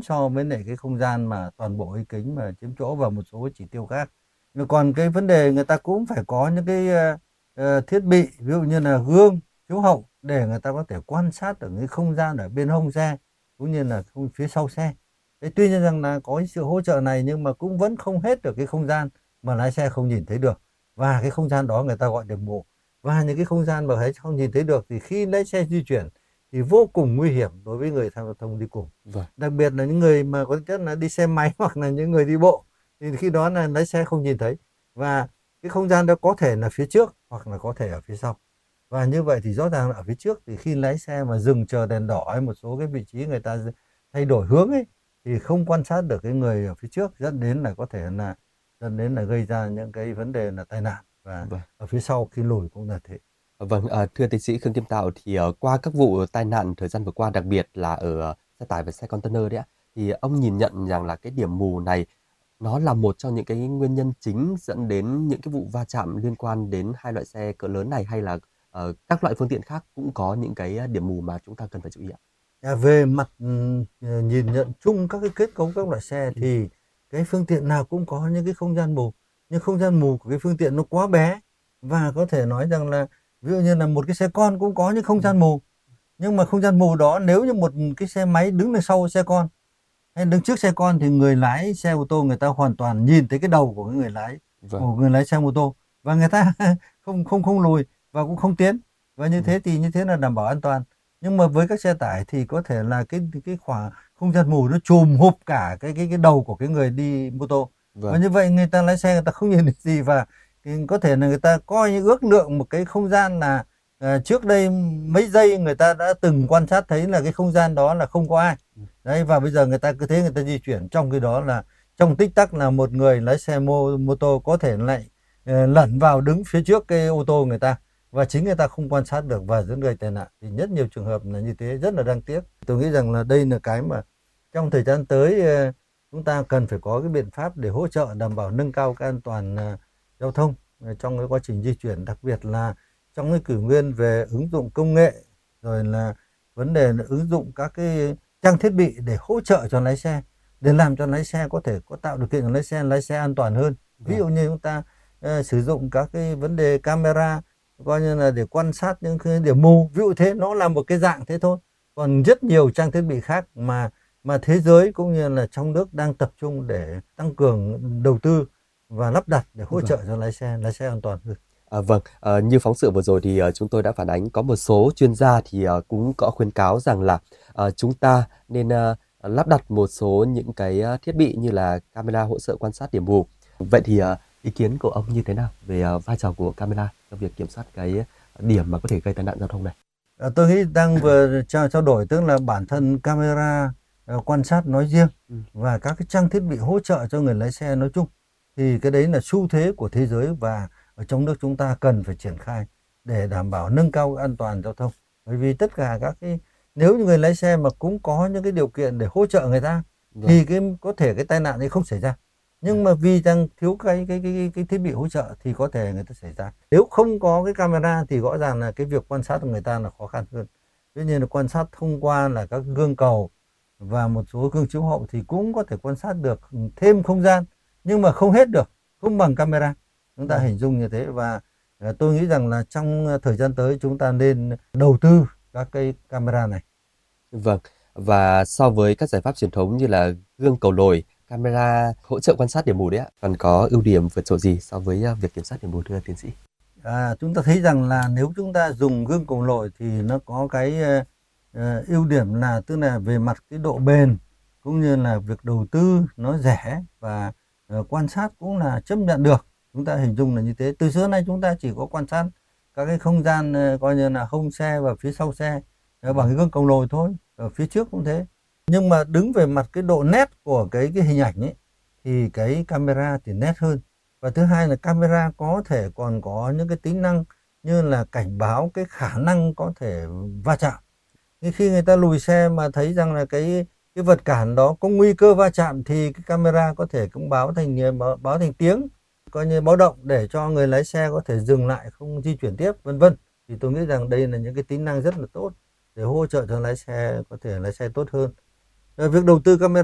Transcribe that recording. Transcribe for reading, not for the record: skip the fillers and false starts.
so với lại cái không gian mà toàn bộ cái kính mà chiếm chỗ và một số cái chỉ tiêu khác. Nhưng còn cái vấn đề người ta cũng phải có những cái thiết bị ví dụ như là gương chiếu hậu để người ta có thể quan sát được cái không gian ở bên hông xe cũng như là phía sau xe. Thế tuy nhiên rằng là có sự hỗ trợ này nhưng mà cũng vẫn không hết được cái không gian mà lái xe không nhìn thấy được, và cái không gian đó người ta gọi điểm mù. Và những cái không gian mà thấy không nhìn thấy được thì khi lái xe di chuyển thì vô cùng nguy hiểm đối với người tham gia giao thông đi cùng. Vâng. Đặc biệt là những người mà có chất là đi xe máy hoặc là những người đi bộ thì khi đó là lái xe không nhìn thấy, và cái không gian đó có thể là phía trước hoặc là có thể ở phía sau. Và như vậy thì rõ ràng là ở phía trước thì khi lái xe mà dừng chờ đèn đỏ hay một số cái vị trí người ta thay đổi hướng ấy thì không quan sát được cái người ở phía trước, dẫn đến là gây ra những cái vấn đề là tai nạn, và Vâng. ở phía sau khi lùi cũng là thế. Vâng, thưa tiến sĩ Khương Kim Tạo, thì qua các vụ tai nạn thời gian vừa qua, đặc biệt là ở xe tải và xe container đấy ạ, thì ông nhìn nhận rằng là cái điểm mù này nó là một trong những cái nguyên nhân chính dẫn đến những cái vụ va chạm liên quan đến hai loại xe cỡ lớn này, hay là các loại phương tiện khác cũng có những cái điểm mù mà chúng ta cần phải chú ý ạ? Về mặt nhìn nhận chung các cái kết cấu các loại xe thì cái phương tiện nào cũng có những cái không gian mù, nhưng không gian mù của cái phương tiện nó quá bé, và có thể nói rằng là ví dụ như là một cái xe con cũng có những không gian mù, nhưng mà không gian mù đó nếu như một cái xe máy đứng đằng sau xe con hay đứng trước xe con thì người lái xe ô tô người ta hoàn toàn nhìn thấy cái đầu của cái Vâng. của người lái xe ô tô, và người ta không lùi và cũng không tiến, và như thế thì như thế là đảm bảo an toàn. Nhưng mà với các xe tải thì có thể là cái khoảng không gian mù nó trùm hụp cả cái đầu của cái người đi mô tô, và Vâng. như vậy người ta lái xe người ta không nhìn được gì, và thì có thể là người ta coi như ước lượng một cái không gian là trước đây mấy giây người ta đã từng quan sát thấy là cái không gian đó là không có ai đấy, và bây giờ người ta cứ thế người ta di chuyển, trong cái đó là trong tích tắc là một người lái xe mô tô có thể lại lẩn vào đứng phía trước cái ô tô người ta, và chính người ta không quan sát được và dẫn gây tai nạn. Thì rất nhiều trường hợp là như thế, rất là đáng tiếc. Tôi nghĩ rằng là đây là cái mà trong thời gian tới chúng ta cần phải có cái biện pháp để hỗ trợ đảm bảo nâng cao cái an toàn giao thông trong cái quá trình di chuyển, đặc biệt là trong cái kỷ nguyên về ứng dụng công nghệ, rồi là vấn đề là ứng dụng các cái trang thiết bị để hỗ trợ cho lái xe, để làm cho lái xe có thể có tạo điều kiện cho lái xe an toàn hơn. Ví Vâng. dụ như chúng ta sử dụng các cái vấn đề camera coi như là để quan sát những cái điểm mù, ví dụ thế, nó là một cái dạng thế thôi. Còn rất nhiều trang thiết bị khác mà thế giới cũng như là trong nước đang tập trung để tăng cường đầu tư và lắp đặt để hỗ Vâng. trợ cho lái xe an toàn hơn. Vâng, như phóng sự vừa rồi thì chúng tôi đã phản ánh, có một số chuyên gia thì cũng có khuyến cáo rằng là chúng ta nên lắp đặt một số những cái thiết bị như là camera hỗ trợ quan sát điểm mù. Vậy thì ý kiến của ông như thế nào về vai trò của camera trong việc kiểm soát cái điểm mà có thể gây tai nạn giao thông này? Tôi nghĩ đang vừa trao đổi, tức là bản thân camera quan sát nói riêng và các cái trang thiết bị hỗ trợ cho người lái xe nói chung, thì cái đấy là xu thế của thế giới và ở trong nước chúng ta cần phải triển khai để đảm bảo nâng cao an toàn giao thông. Bởi vì tất cả các cái, nếu như người lái xe mà cũng có những cái điều kiện để hỗ trợ người ta thì có thể cái tai nạn ấy không xảy ra. Nhưng mà vì rằng thiếu cái thiết bị hỗ trợ thì có thể người ta xảy ra. Nếu không có cái camera thì rõ ràng là cái việc quan sát của người ta là khó khăn hơn. Tuy nhiên là quan sát thông qua là các gương cầu và một số gương chiếu hậu thì cũng có thể quan sát được thêm không gian, nhưng mà không hết được, không bằng camera. Chúng ta hình dung như thế, và tôi nghĩ rằng là trong thời gian tới chúng ta nên đầu tư các cái camera này. Vâng, và so với các giải pháp truyền thống như là gương cầu lồi, camera hỗ trợ quan sát điểm mù đấy ạ, còn có ưu điểm vượt trội gì so với việc kiểm soát điểm mù, thưa tiến sĩ? Chúng ta thấy rằng là nếu chúng ta dùng gương cầu lồi thì nó có cái ưu điểm là tức là về mặt cái độ bền cũng như là việc đầu tư nó rẻ, và quan sát cũng là chấp nhận được. Chúng ta hình dung là như thế. Từ xưa nay chúng ta chỉ có quan sát các cái không gian coi như là hông xe và phía sau xe bằng cái gương cầu lồi thôi, ở phía trước cũng thế. Nhưng mà đứng về mặt cái độ nét của cái hình ảnh ấy thì cái camera thì nét hơn. Và thứ hai là camera có thể còn có những cái tính năng như là cảnh báo cái khả năng có thể va chạm. Nhưng khi người ta lùi xe mà thấy rằng là cái vật cản đó có nguy cơ va chạm thì cái camera có thể cũng báo thành tiếng, coi như báo động để cho người lái xe có thể dừng lại, không di chuyển tiếp, vân vân. Thì tôi nghĩ rằng đây là những cái tính năng rất là tốt để hỗ trợ cho lái xe có thể lái xe tốt hơn. Việc đầu tư camera